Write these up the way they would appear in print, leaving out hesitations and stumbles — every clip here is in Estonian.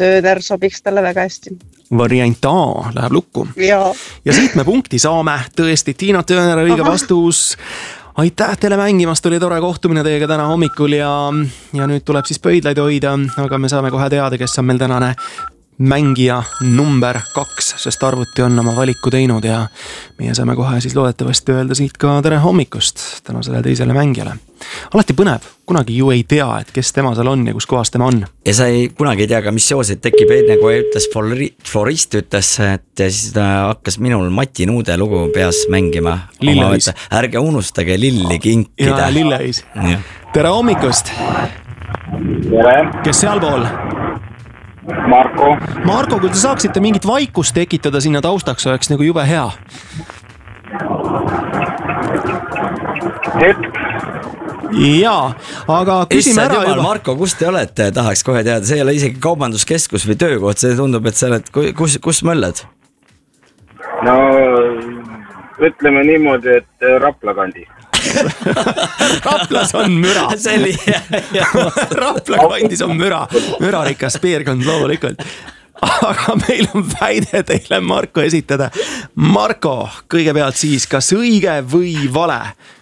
tööder sobiks talle väga hästi. Variant A läheb lukku. Ja siit me punkti saame. Tõesti, Tiina Tööner õige vastus. Aitäh teile mängimast, oli tore kohtumine teiega täna hommikul ja nüüd tuleb siis pöidlaid hoida, aga me saame kohe teada, kes on meil tänane mängija number 2, sest arvuti on oma valiku teinud ja meie saame kohe siis loodetavasti öelda siit ka tere hommikust tänasele teisele mängijale. Alati põnev, kunagi ju ei tea, et kes tema seal on ja kus kohas tema on. Ja sa kunagi ei tea ka, mis seoseid tekib, nagu ütles Florist ütles, et siis ta hakkas minul Mati Nuude lugu peas mängima. Lilleis. Ärge unustage lilli kinkida. Ja Lilleis. Tere hommikust. Tere. Kes sealpool? Marko, kui te saaksite mingit vaikust tekitada sinna taustaks, oleks nagu jube hea. Jaa, aga küsime ära juba. Marko, kus te olete, tahaks kohe teada, see ei ole isegi kaubanduskeskus või töökoht, see tundub, et sa oled, kus möllad? No, ütleme niimoodi, et Rapla kandi. Raplas on müra. Rapla kandis on mürarikas piirkond loomulikult. Aga meil on väide teile Marko esitada. Marko, kõigepealt siis, kas õige või vale?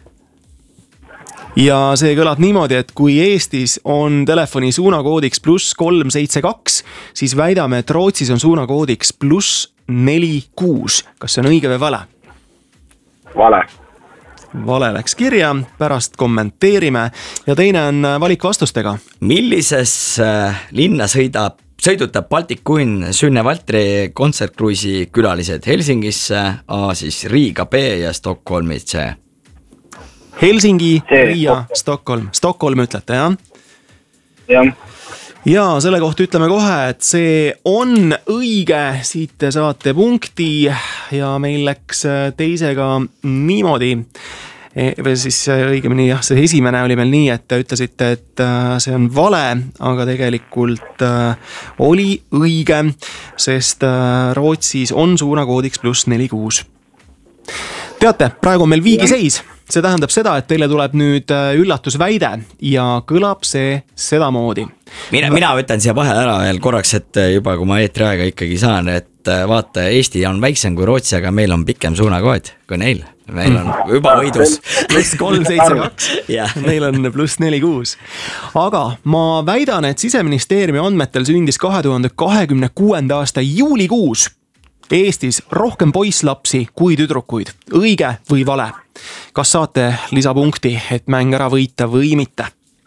Ja see kõlab niimoodi, et kui Eestis on telefoni suunakoodiks +372, siis väidame, et Rootsis on suunakoodiks +46. Kas see on õige või vale? Vale. Vale läks kirja, pärast kommenteerime ja teine on valik vastustega. Millises linna sõidutab Baltic Queen Sünne Valtri kontsertkruisi külalised Helsingisse, A siis Riiga, B ja Stockholmi C? Helsingi, Riia, Stockholm. Stockholm ütlete, jah? Jah. Ja selle kohta ütleme kohe, et see on õige, siit te saate punkti ja meil läks teisega niimoodi, või siis õigemini jah, see esimene oli meil nii, et te ütlesite, et see on vale, aga tegelikult oli õige, sest Rootsis on suunakoodiks +46. Teate, praegu on meil viigiseis. See tähendab seda, et teile tuleb nüüd üllatusväide ja kõlab see sedamoodi. Mina võtan siia vahel ära veel korraks, et juba kui ma eetriaega ikkagi saan, et vaata, Eesti on väiksem kui Rootsi, aga meil on pikem suunakood kui neil. Meil on juba võidus. +372, meil on +46. Aga ma väidan, et Siseministeeriumi andmetel sündis 2026. aasta juulikuus Eestis rohkem poisslapsi kui tüdrukuid. Õige või vale? Kas saate lisapunkti, et mäng ära võita või mitte?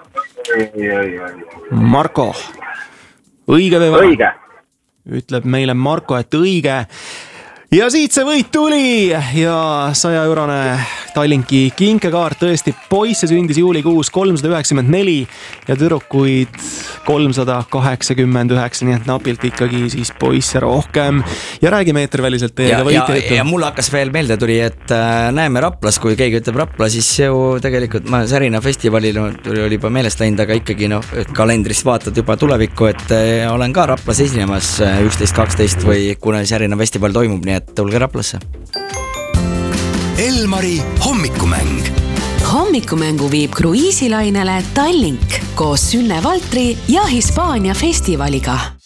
Marko, õige või vale? Õige. Ütleb meile Marko, et õige. Ja siit see võit tuli ja 100-eurone Tallinki kinkekaart, tõesti poisse sündis juulikuus 394 ja tüdrukuid 389, nii et napilt ikkagi siis poisse rohkem. Ja räägime eetriväliselt teiega võitja juttu. Ja mul hakkas veel meelde tuli, et näeme Raplas, kui keegi ütleb Rapla, siis ju tegelikult ma Särina festivalil oli juba meelest läinud, aga ikkagi kalendrist vaatad juba tulevikku, et olen ka Raplas esinemas 11-12 või kuna Särina festival toimub, nii et tulge Raplasse. Elmari hommikumäng. Hommikumängu viib kruiisilainele Tallink koos Sünne Valtri ja Hispaania festivaliga.